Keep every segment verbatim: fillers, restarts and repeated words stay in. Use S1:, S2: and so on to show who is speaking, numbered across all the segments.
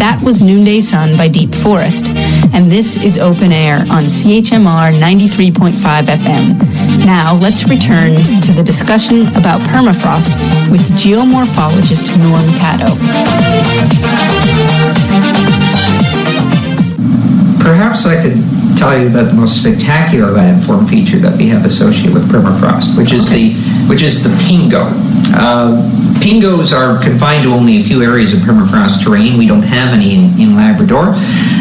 S1: That was Noonday Sun by Deep Forest, and this is Open Air on C H M R ninety-three point five F M. Now, let's return to the discussion about permafrost with geomorphologist Norm Caddo.
S2: Perhaps I could tell you about the most spectacular landform feature that we have associated with permafrost, which is the which is the pingo. Uh, pingos are confined to only a few areas of permafrost terrain. We don't have any in, in Labrador.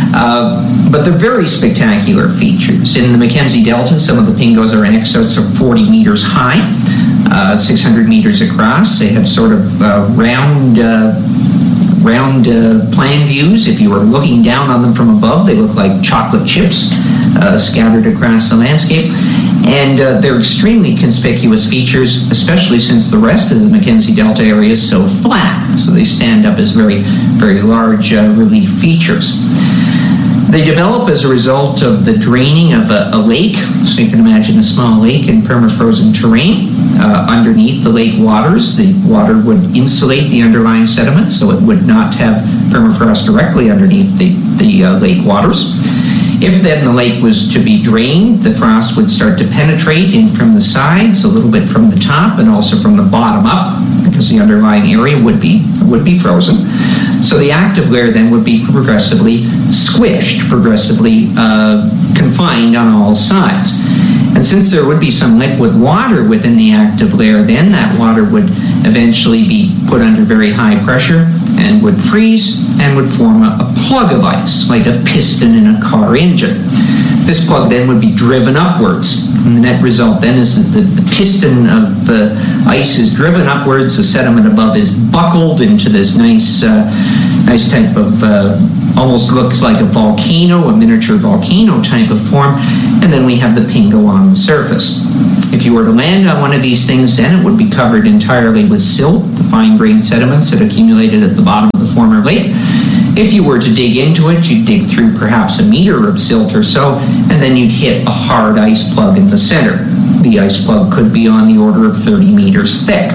S2: Uh, but they're very spectacular features. In the Mackenzie Delta, some of the pingos are in excess of forty meters high, uh, six hundred meters across. They have sort of uh, round uh, round uh, plan views. If you were looking down on them from above, they look like chocolate chips uh, scattered across the landscape. And uh, they're extremely conspicuous features, especially since the rest of the Mackenzie Delta area is so flat. So they stand up as very, very large uh, relief features. They develop as a result of the draining of a, a lake. So you can imagine a small lake in permafrozen terrain. Uh, underneath the lake waters, the water would insulate the underlying sediment, so it would not have permafrost directly underneath the, the uh, lake waters. If then the lake was to be drained, the frost would start to penetrate in from the sides, a little bit from the top, and also from the bottom up, because the underlying area would be would be frozen. So the active layer then would be progressively squished, progressively uh, confined on all sides. And since there would be some liquid water within the active layer, then that water would eventually be put under very high pressure and would freeze and would form a, a plug of ice, like a piston in a car engine. This plug then would be driven upwards. And the net result then is that the, the piston of the ice is driven upwards, the sediment above is buckled into this nice, uh, nice type of, uh, almost looks like a volcano, a miniature volcano type of form, and then we have the pingo on the surface. If you were to land on one of these things, then it would be covered entirely with silt, the fine-grained sediments that accumulated at the bottom of the former lake. If you were to dig into it, you'd dig through perhaps a meter of silt or so, and then you'd hit a hard ice plug in the center. The ice plug could be on the order of thirty meters thick.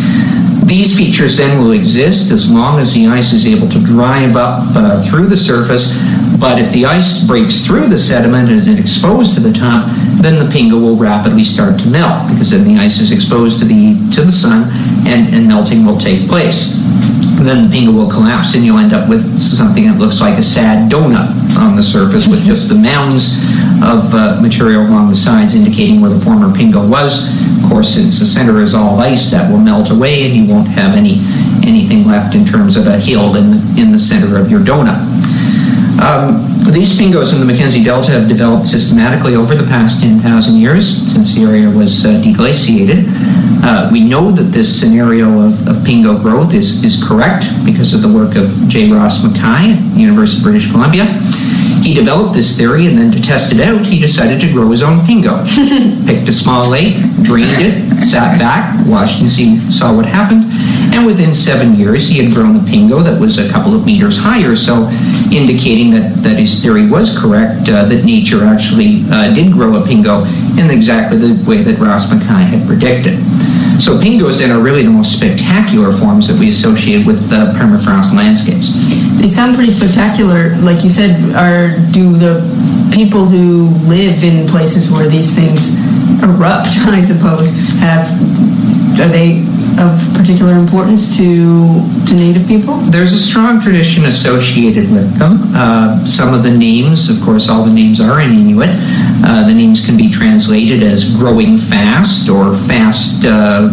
S2: These features then will exist as long as the ice is able to drive up uh, through the surface, but if the ice breaks through the sediment and is exposed to the top, then the pingo will rapidly start to melt, because then the ice is exposed to the to the sun and, and melting will take place. And then the pingo will collapse and you'll end up with something that looks like a sad donut on the surface with just the mounds of uh, material along the sides indicating where the former pingo was. Of course, since the center is all ice, that will melt away and you won't have any anything left in terms of a hill in the, in the center of your donut. Um, these pingos in the Mackenzie Delta have developed systematically over the past ten thousand years since the area was uh, deglaciated. Uh, we know that this scenario of, of pingo growth is, is correct because of the work of J. Ross Mackay at the University of British Columbia. He developed this theory, and then to test it out, he decided to grow his own pingo. Picked a small lake, drained it, sat back, watched and see, saw what happened, and within seven years he had grown a pingo that was a couple of meters higher, so indicating that, that his theory was correct, uh, that nature actually uh, did grow a pingo in exactly the way that Ross Mackay had predicted. So pingos then are really the most spectacular forms that we associate with uh, permafrost landscapes.
S1: They sound pretty spectacular. Like you said, are do the people who live in places where these things erupt, I suppose, have are they of particular importance to to Native people?
S2: There's a strong tradition associated with them. Uh, some of the names, of course, all the names are in Inuit. Uh, the names can be translated as growing fast or fast uh,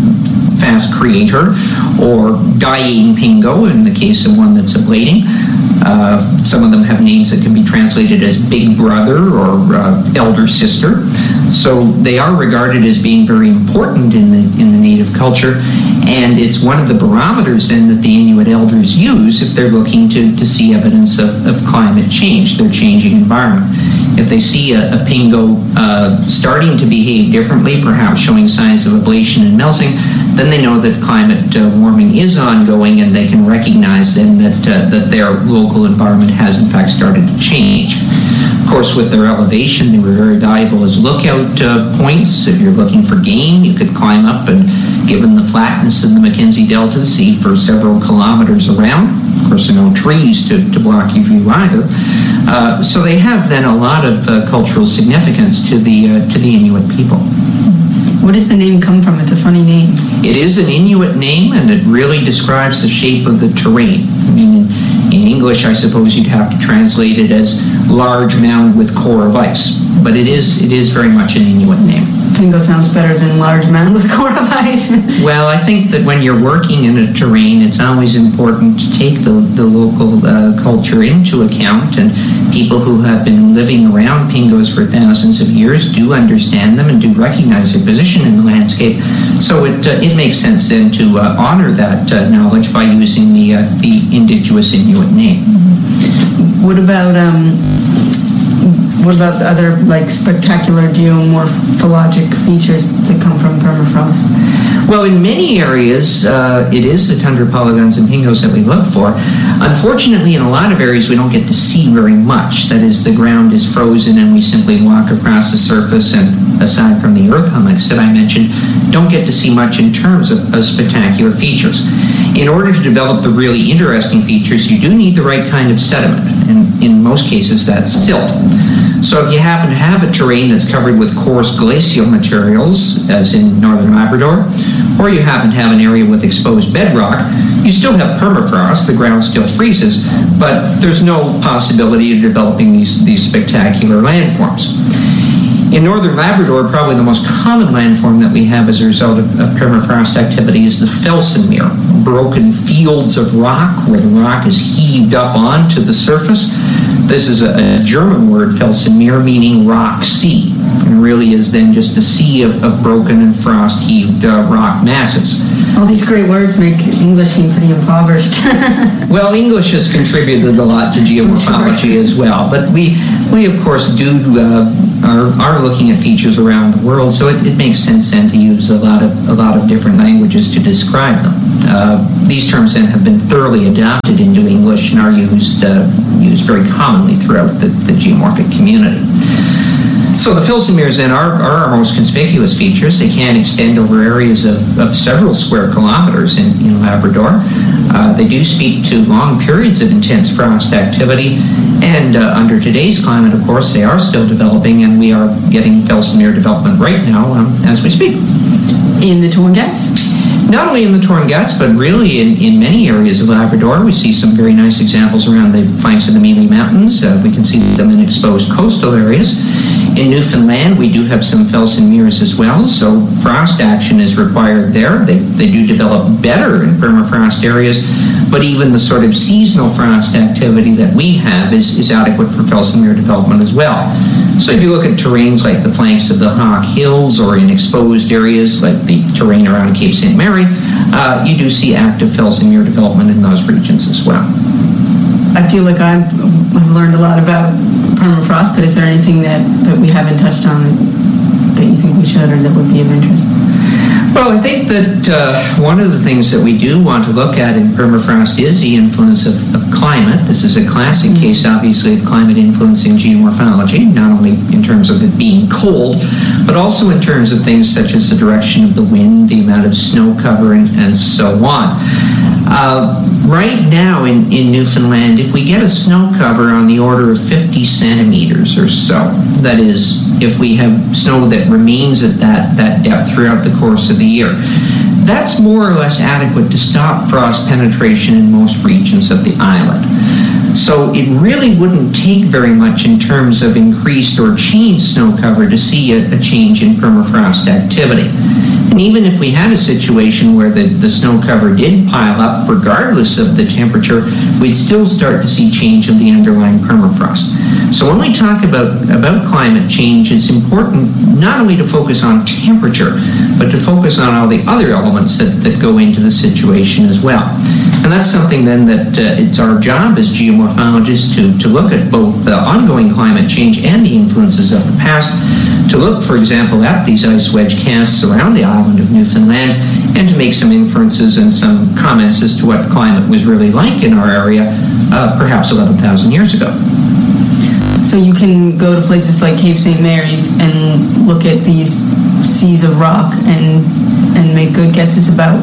S2: fast creator or dying pingo in the case of one that's ablating. Uh, some of them have names that can be translated as big brother or uh, elder sister. So they are regarded as being very important in the in the Native culture, and it's one of the barometers then that the Inuit elders use if they're looking to, to see evidence of, of climate change, their changing environment. If they see a, a pingo uh, starting to behave differently, perhaps showing signs of ablation and melting, then they know that climate uh, warming is ongoing, and they can recognize then that uh, that their local environment has in fact started to change. Of course, with their elevation, they were very valuable as lookout uh, points. If you're looking for game, you could climb up and given the flatness of the Mackenzie Delta Sea for several kilometers around. Of course, there are no trees to, to block your view either. Uh, so they have then a lot of uh, cultural significance to the uh, to the Inuit people.
S1: Where does the name come from? It's a funny name.
S2: It is an Inuit name, and it really describes the shape of the terrain. I mean, in, in English, I suppose you'd have to translate it as large mound with core of ice. But it is it is very much an Inuit name.
S1: Pingo sounds better than large mound with core of ice.
S2: Well, I think that when you're working in a terrain, it's always important to take the, the local uh, culture into account, and people who have been living around Pingos for thousands of years do understand them and do recognize their position in the landscape. So it uh, it makes sense then to uh, honor that uh, knowledge by using the uh, the indigenous Inuit name.
S1: What about um? What about the other, like, spectacular geomorphologic features that come from permafrost?
S2: Well, in many areas, uh, it is the tundra polygons and pingos that we look for. Unfortunately, in a lot of areas, we don't get to see very much. That is, the ground is frozen and we simply walk across the surface, and aside from the earth hummocks that I mentioned, don't get to see much in terms of, of spectacular features. In order to develop the really interesting features, you do need the right kind of sediment, and in most cases, that's silt. So if you happen to have a terrain that's covered with coarse glacial materials, as in northern Labrador, or you happen to have an area with exposed bedrock, you still have permafrost, the ground still freezes, but there's no possibility of developing these, these spectacular landforms. In northern Labrador, probably the most common landform that we have as a result of, of permafrost activity is the Felsenmeer, broken fields of rock where the rock is heaved up onto the surface. This is a, a German word, Felsenmeer, meaning rock sea, and really is then just a sea of, of broken and frost-heaved uh, rock masses.
S1: All these great words make English seem pretty impoverished.
S2: Well, English has contributed a lot to geomorphology as well, but we, we of course, do uh, are, are looking at features around the world, so it, it makes sense then to use a lot of a lot of different languages to describe them. Uh, these terms then have been thoroughly adapted into English and are used uh, used very commonly throughout the, the geomorphic community. So the Felsenmeers then are, are our most conspicuous features. They can extend over areas of, of several square kilometers in, in Labrador. Uh, they do speak to long periods of intense frost activity, and uh, under today's climate, of course, they are still developing, and we are getting Felsenmeer development right now um, as we speak.
S1: In the Torngatz?
S2: Not only in the Torngatz, but really in, in many areas of Labrador. We see some very nice examples around the flanks of the Mealy Mountains. Uh, we can see them in exposed coastal areas. In Newfoundland, we do have some Felsenmeers as well, so frost action is required there. They, they do develop better in permafrost areas, but even the sort of seasonal frost activity that we have is, is adequate for Felsenmeer development as well. So if you look at terrains like the flanks of the Hawk Hills or in exposed areas like the terrain around Cape Saint Mary, uh, you do see active Felsenmeer development in those regions as well.
S1: I feel like I've, I've learned a lot about permafrost, but is there anything that, that we haven't touched on that, that you think we should or that would be of interest?
S2: Well, I think that uh, one of the things that we do want to look at in permafrost is the influence of, of climate. This is a classic case, obviously, of climate influencing geomorphology, not only in terms of it being cold, but also in terms of things such as the direction of the wind, the amount of snow cover, and, and so on. Uh, right now in, in Newfoundland, if we get a snow cover on the order of fifty centimeters or so, that is, if we have snow that remains at that, that depth throughout the course of the year, that's more or less adequate to stop frost penetration in most regions of the island. So it really wouldn't take very much in terms of increased or changed snow cover to see a, a change in permafrost activity. And even if we had a situation where the, the snow cover did pile up, regardless of the temperature, we'd still start to see change of the underlying permafrost. So when we talk about, about climate change, it's important not only to focus on temperature, but to focus on all the other elements that, that go into the situation as well. And that's something then that uh, it's our job as geomorphologists to, to look at both the ongoing climate change and the influences of the past, to look, for example, at these ice wedge casts around the island of Newfoundland, and to make some inferences and some comments as to what climate was really like in our area uh, perhaps eleven thousand years ago.
S1: So you can go to places like Cape Saint Mary's and look at these sees a rock and and make good guesses about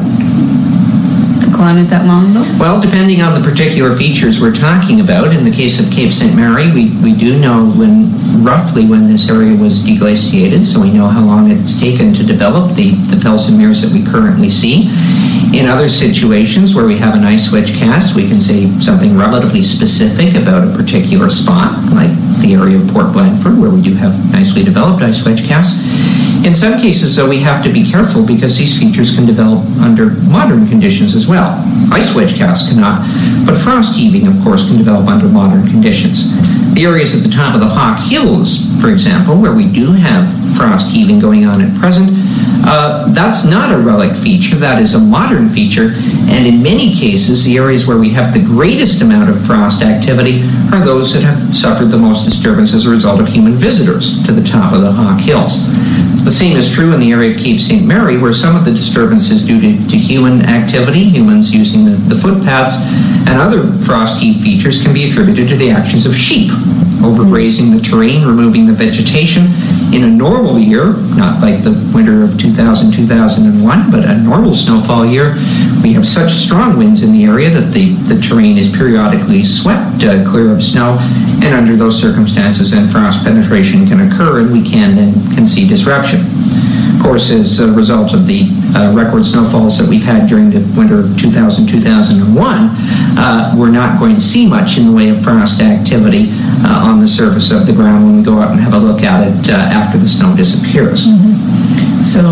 S1: the climate that long ago?
S2: Well, depending on the particular features we're talking about, in the case of Cape Saint Mary, we, we do know when roughly when this area was deglaciated, so we know how long it's taken to develop the, the felsen mirrors that we currently see. In other situations where we have an ice wedge cast, we can say something relatively specific about a particular spot, like the area of Port Blandford, where we do have nicely developed ice wedge casts. In some cases, though, we have to be careful because these features can develop under modern conditions as well. Ice wedge casts cannot, but frost heaving, of course, can develop under modern conditions. The areas at the top of the Hawk Hills, for example, where we do have frost heaving going on at present, uh, that's not a relic feature, that is a modern feature, and in many cases, the areas where we have the greatest amount of frost activity are those that have suffered the most disturbance as a result of human visitors to the top of the Hawk Hills. The same is true in the area of Cape Saint Mary, where some of the disturbance is due to, to human activity, humans using the, the footpaths, and other frost heave features can be attributed to the actions of sheep, overgrazing the terrain, removing the vegetation. In a normal year, not like the winter of two thousand, two thousand one, but a normal snowfall year, we have such strong winds in the area that the, the terrain is periodically swept uh, clear of snow, and under those circumstances then frost penetration can occur and we can then can see disruption. Of course, as a result of the uh, record snowfalls that we've had during the winter of two thousand, two thousand one, uh, we're not going to see much in the way of frost activity uh, on the surface of the ground when we go out and have a look at it uh, after the snow disappears.
S1: Mm-hmm. So,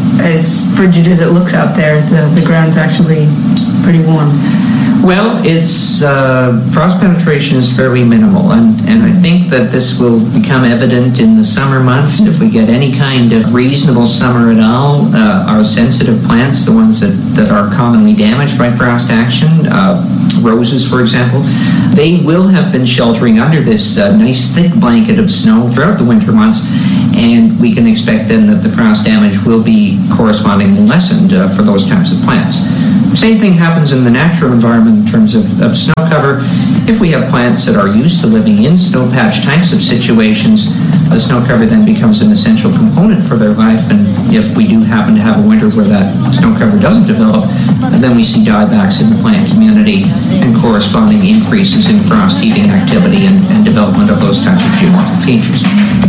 S1: as frigid as it looks out there, the, the ground's actually pretty warm.
S2: Well, it's uh, frost penetration is fairly minimal, and, and I think that this will become evident in the summer months. If we get any kind of reasonable summer at all, uh, our sensitive plants, the ones that, that are commonly damaged by frost action, uh, roses, for example, they will have been sheltering under this uh, nice thick blanket of snow throughout the winter months, and we can expect then that the frost damage will be correspondingly lessened uh, for those types of plants. Same thing happens in the natural environment in terms of, of snow cover. If we have plants that are used to living in snow patch types of situations, the snow cover then becomes an essential component for their life, and if we do happen to have a winter where that snow cover doesn't develop, then we see diebacks in the plant community and corresponding increases in frost heaving activity and, and development of those types of geomorphic features.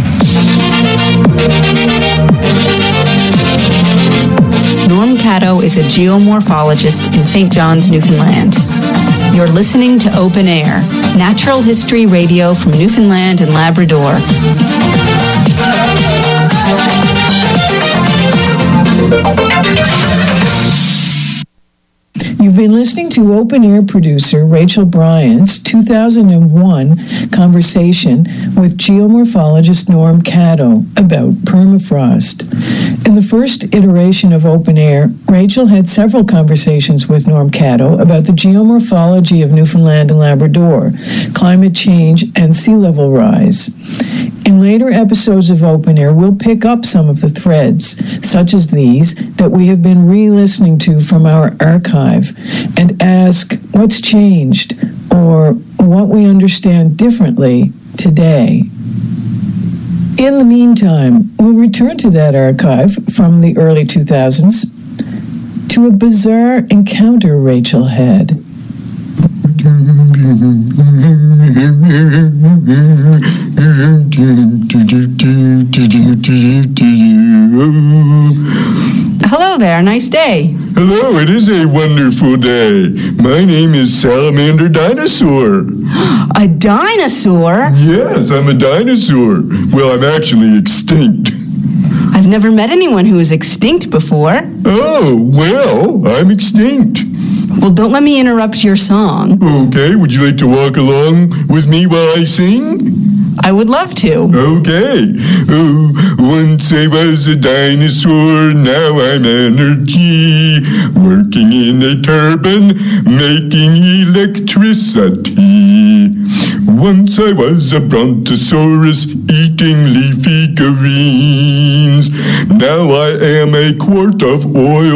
S3: Norm Caddo is a geomorphologist in Saint John's, Newfoundland. You're listening to Open Air, natural history radio from Newfoundland and Labrador.
S4: You've been listening to Open Air producer Rachel Bryant's two thousand one conversation with geomorphologist Norm Caddo about permafrost. In the first iteration of Open Air, Rachel had several conversations with Norm Caddo about the geomorphology of Newfoundland and Labrador, climate change, and sea level rise. In later episodes of Open Air, we'll pick up some of the threads, such as these, that we have been re-listening to from our archive, and ask what's changed or what we understand differently today. In the meantime, we'll return to that archive from the early two thousands to a bizarre encounter Rachel had.
S3: Hello there, nice day.
S5: Hello, it is a wonderful day. My name is Salamander Dinosaur.
S3: A dinosaur?
S5: Yes, I'm a dinosaur. Well, I'm actually extinct.
S3: I've never met anyone who is extinct before.
S5: Oh, well, I'm extinct.
S3: Well, don't let me interrupt your song.
S5: Okay, would you like to walk along with me while I sing?
S3: I would love to.
S5: Okay. Oh, once I was a dinosaur, now I'm energy. Working in a turbine, making electricity. Once I was a brontosaurus, eating leafy greens. Now I am a quart of oil.